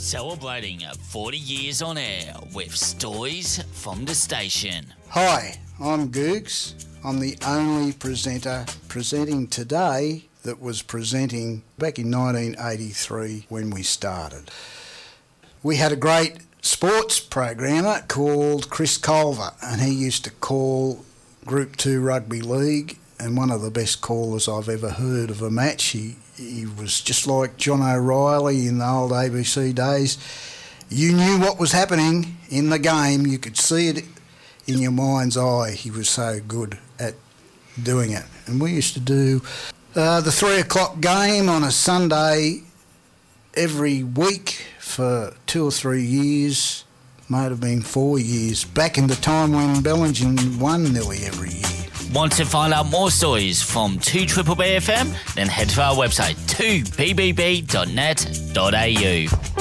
Celebrating 40 years on air with stories from the station. Hi, I'm Googs. I'm the only presenter presenting today that was presenting back in 1983 when we started. We had a great sports programmer called Chris Culver, and he used to call Group 2 Rugby League, and one of the best callers I've ever heard of a match. He was just like John O'Reilly in the old ABC days. You knew what was happening in the game. You could see it in your mind's eye. He was so good at doing it. And we used to do the 3 o'clock game on a Sunday every week for 2 or 3 years. Might have been 4 years, back in the time when Bellingen won nearly every year. Want to find out more stories from 2BBB FM? Then head to our website 2bbb.net.au.